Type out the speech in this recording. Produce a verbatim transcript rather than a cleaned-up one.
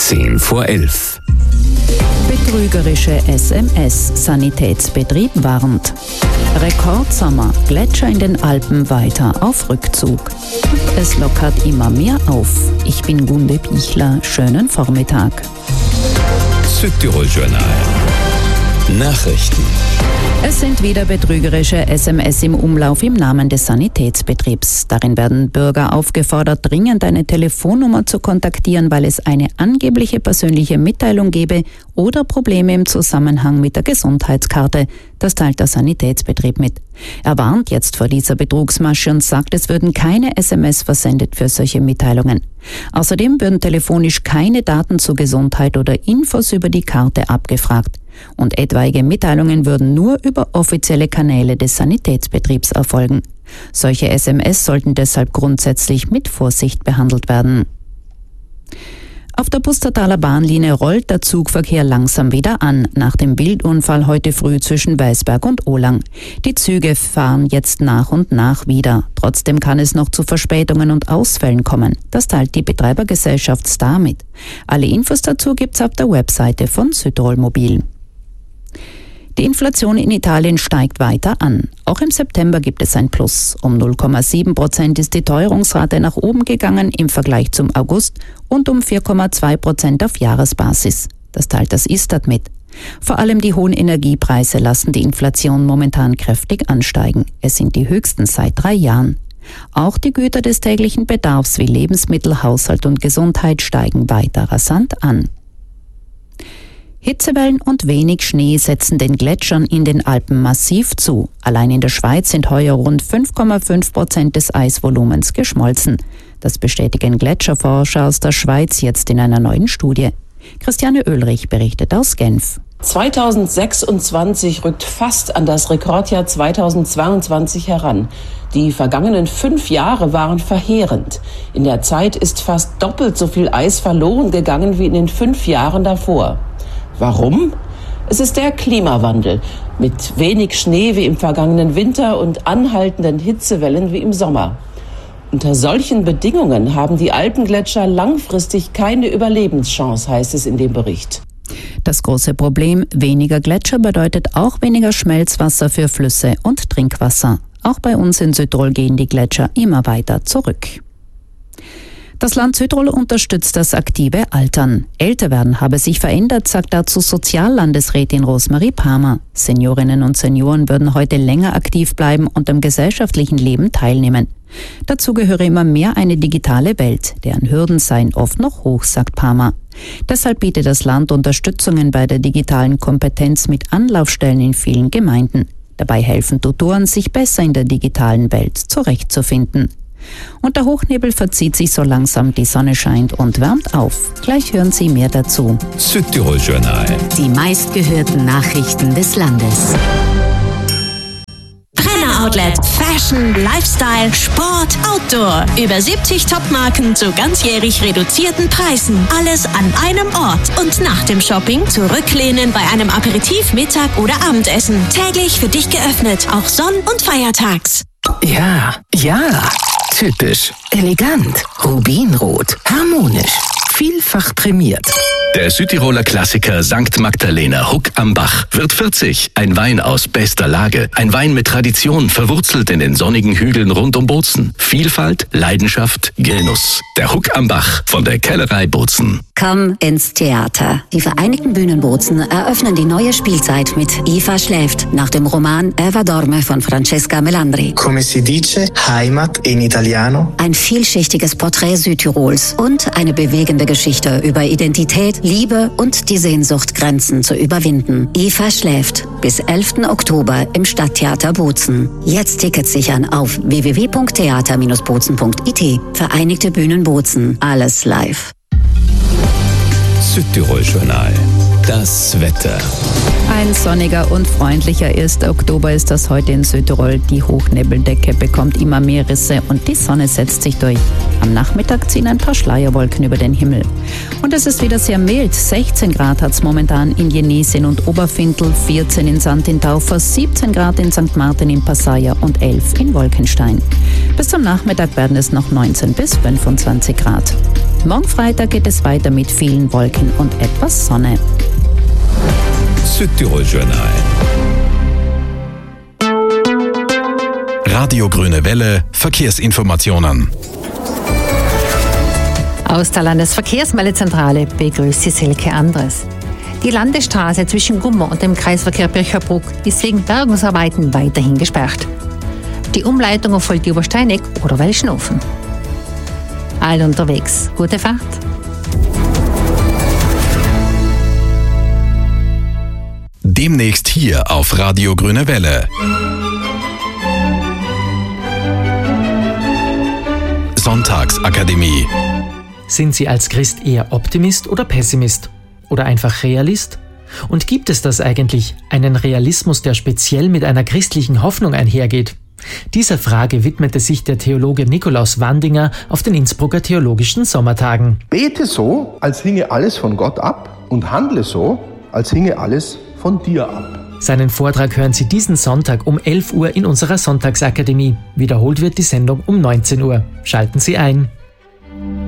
zehn vor elf. Betrügerische S M S. Sanitätsbetrieb warnt. Rekordsommer. Gletscher in den Alpen weiter auf Rückzug. Es lockert immer mehr auf. Ich bin Gunde Pichler. Schönen Vormittag. Südtirol Journal. Nachrichten. Es sind wieder betrügerische S M S im Umlauf im Namen des Sanitätsbetriebs. Darin werden Bürger aufgefordert, dringend eine Telefonnummer zu kontaktieren, weil es eine angebliche persönliche Mitteilung gebe oder Probleme im Zusammenhang mit der Gesundheitskarte. Das teilt der Sanitätsbetrieb mit. Er warnt jetzt vor dieser Betrugsmasche und sagt, es würden keine S M S versendet für solche Mitteilungen. Außerdem würden telefonisch keine Daten zur Gesundheit oder Infos über die Karte abgefragt. Und etwaige Mitteilungen würden nur über offizielle Kanäle des Sanitätsbetriebs erfolgen. Solche S M S sollten deshalb grundsätzlich mit Vorsicht behandelt werden. Auf der Pustertaler Bahnlinie rollt der Zugverkehr langsam wieder an, nach dem Wildunfall heute früh zwischen Weisberg und Ohlang. Die Züge fahren jetzt nach und nach wieder. Trotzdem kann es noch zu Verspätungen und Ausfällen kommen. Das teilt die Betreibergesellschaft Star mit. Alle Infos dazu gibt's auf der Webseite von Südtirol Mobil. Die Inflation in Italien steigt weiter an. Auch im September gibt es ein Plus. Um null Komma sieben Prozent ist die Teuerungsrate nach oben gegangen im Vergleich zum August und um vier Komma zwei Prozent auf Jahresbasis. Das teilt das Istat mit. Vor allem die hohen Energiepreise lassen die Inflation momentan kräftig ansteigen. Es sind die höchsten seit drei Jahren. Auch die Güter des täglichen Bedarfs wie Lebensmittel, Haushalt und Gesundheit steigen weiter rasant an. Hitzewellen und wenig Schnee setzen den Gletschern in den Alpen massiv zu. Allein in der Schweiz sind heuer rund fünf Komma fünf Prozent des Eisvolumens geschmolzen. Das bestätigen Gletscherforscher aus der Schweiz jetzt in einer neuen Studie. Christiane Oehlrich berichtet aus Genf. zweitausendsechsundzwanzig rückt fast an das Rekordjahr zweitausendzweiundzwanzig heran. Die vergangenen fünf Jahre waren verheerend. In der Zeit ist fast doppelt so viel Eis verloren gegangen wie in den fünf Jahren davor. Warum? Es ist der Klimawandel. Mit wenig Schnee wie im vergangenen Winter und anhaltenden Hitzewellen wie im Sommer. Unter solchen Bedingungen haben die Alpengletscher langfristig keine Überlebenschance, heißt es in dem Bericht. Das große Problem, weniger Gletscher bedeutet auch weniger Schmelzwasser für Flüsse und Trinkwasser. Auch bei uns in Südtirol gehen die Gletscher immer weiter zurück. Das Land Südtirol unterstützt das aktive Altern. Älter werden habe sich verändert, sagt dazu Soziallandesrätin Rosmarie Palmer. Seniorinnen und Senioren würden heute länger aktiv bleiben und am gesellschaftlichen Leben teilnehmen. Dazu gehöre immer mehr eine digitale Welt, deren Hürden seien oft noch hoch, sagt Palmer. Deshalb bietet das Land Unterstützungen bei der digitalen Kompetenz mit Anlaufstellen in vielen Gemeinden. Dabei helfen Tutoren, sich besser in der digitalen Welt zurechtzufinden. Und der Hochnebel verzieht sich so langsam, die Sonne scheint und wärmt auf. Gleich hören Sie mehr dazu. Südtirol Journal. Die meistgehörten Nachrichten des Landes. Brenner Outlet. Fashion, Lifestyle, Sport, Outdoor. Über siebzig Topmarken zu ganzjährig reduzierten Preisen. Alles an einem Ort. Und nach dem Shopping zurücklehnen bei einem Aperitif, Mittag oder Abendessen. Täglich für dich geöffnet. Auch sonn- und feiertags. Ja, ja. Typisch, elegant, rubinrot, harmonisch, vielfach prämiert. Der Südtiroler Klassiker Sankt Magdalena Huck am Bach wird vierzig. Ein Wein aus bester Lage. Ein Wein mit Tradition, verwurzelt in den sonnigen Hügeln rund um Bozen. Vielfalt, Leidenschaft, Genuss. Der Huck am Bach von der Kellerei Bozen. Komm ins Theater. Die Vereinigten Bühnen Bozen eröffnen die neue Spielzeit mit Eva schläft nach dem Roman Eva dorme von Francesca Melandri. Come si dice, Heimat in Italiano. Ein vielschichtiges Porträt Südtirols und eine bewegende Geschichte über Identität, Liebe und die Sehnsucht, Grenzen zu überwinden. Eva schläft bis elften Oktober im Stadttheater Bozen. Jetzt Tickets sichern auf w w w punkt theater Bindestrich bozen punkt i t. Vereinigte Bühnen Bozen. Alles live. Südtirol Journal. Das Wetter. Ein sonniger und freundlicher erster Oktober ist das heute in Südtirol. Die Hochnebeldecke bekommt immer mehr Risse und die Sonne setzt sich durch. Am Nachmittag ziehen ein paar Schleierwolken über den Himmel. Und es ist wieder sehr mild. sechzehn Grad hat es momentan in Jenesien und Oberfintel, vierzehn in Sant in Taufer, siebzehn Grad in Sankt Martin in Passaia und elf in Wolkenstein. Bis zum Nachmittag werden es noch neunzehn bis fünfundzwanzig Grad. Morgen Freitag geht es weiter mit vielen Wolken und etwas Sonne. Südtirol Journal. Radio Grüne Welle, Verkehrsinformationen. Aus der Landesverkehrsmeldezentrale begrüßt Sie Silke Andres. Die Landesstraße zwischen Gummer und dem Kreisverkehr Bircherbruck ist wegen Bergungsarbeiten weiterhin gesperrt. Die Umleitung erfolgt über Steineck oder Welschnofen. Allen unterwegs, gute Fahrt! Demnächst hier auf Radio Grüne Welle. Sonntagsakademie. Sind Sie als Christ eher Optimist oder Pessimist? Oder einfach Realist? Und gibt es das eigentlich, einen Realismus, der speziell mit einer christlichen Hoffnung einhergeht? Dieser Frage widmete sich der Theologe Nikolaus Wandinger auf den Innsbrucker Theologischen Sommertagen. Bete so, als hinge alles von Gott ab, und handle so, als hinge alles von dir ab. Seinen Vortrag hören Sie diesen Sonntag um elf Uhr in unserer Sonntagsakademie. Wiederholt wird die Sendung um neunzehn Uhr. Schalten Sie ein.